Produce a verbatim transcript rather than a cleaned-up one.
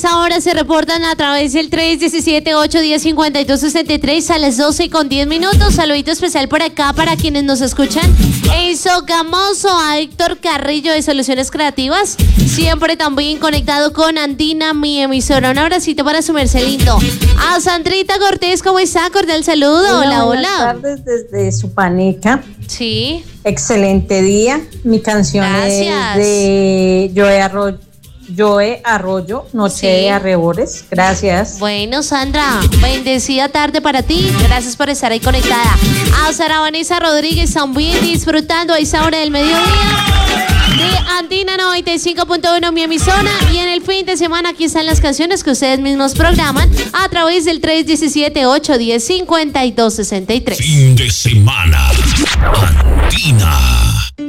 esta hora se reportan a través del tres uno siete, ocho uno cero, cinco dos seis tres a las doce con diez minutos. Saludito especial por acá para quienes nos escuchan en Sogamoso, a Héctor Carrillo de Soluciones Creativas, siempre también conectado con Andina, mi emisora. Un abracito para su merced lindo. A Sandrita Cortés, ¿cómo está? Cordial saludo. Hola, hola. Buenas tardes desde Supaneca. Sí. Excelente día. Mi canción Gracias. es de Joe Arroyo. Joe Arroyo, Noche Sí. de Arrebores. Gracias. Bueno, Sandra, bendecida tarde para ti. Gracias por estar ahí conectada. A Sara Vanessa Rodríguez también disfrutando a esa hora del mediodía de Andina noventa y cinco punto uno, mi emisora. Y en el fin de semana aquí están las canciones que ustedes mismos programan a través del tres uno siete, ocho uno cero, cinco dos seis tres. Fin de semana. Andina.